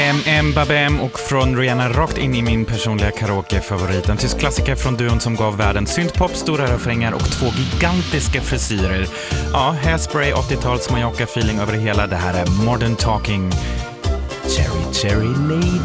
Babem och från Rihanna rakt in i min personliga karaoke-favorit. En tysk klassiker från duon som gav världen synthpop, stora refränger och 2 gigantiska frisyrer. Ja, hairspray, 80-tals Mallorca-feeling över det hela. Det här är Modern Talking. Cherry Cherry Lady.